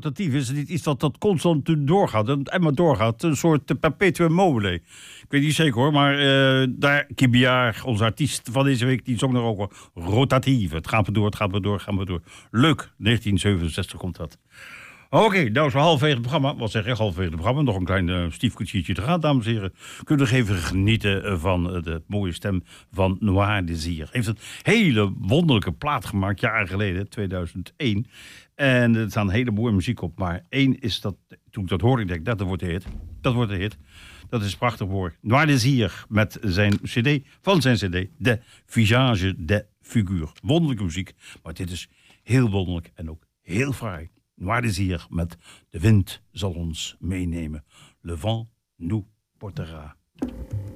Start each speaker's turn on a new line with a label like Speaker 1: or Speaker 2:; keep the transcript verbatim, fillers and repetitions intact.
Speaker 1: rotatief? Is het niet iets dat, dat constant doorgaat en maar doorgaat? Een soort perpetuum mobile. Ik weet niet zeker hoor, maar uh, daar, Kibiar, onze artiest van deze week, die zong er ook wel rotatief. Het gaat maar door, het gaat maar door, het gaat maar door. Leuk, negentien zevenenzestig komt dat. Oké, okay, nou is we halverwege het programma. Wat zeg ik, halverwege het programma. Nog een klein uh, stiefkwartiertje te gaan, dames en heren. Kunnen we nog even genieten van uh, de mooie stem van Noir Désir. Heeft een hele wonderlijke plaat gemaakt, jaren geleden, tweeduizend één. En er staan hele mooie muziek op. Maar één is dat, toen ik dat hoorde, ik denk, dat wordt de hit. Dat wordt de hit. Dat is prachtig mooi. Noir Désir met zijn cd, van zijn cd, De Visage de Figure. Wonderlijke muziek, maar dit is heel wonderlijk en ook heel fraai. Noir Désir met De wind zal ons meenemen. Le vent nous portera.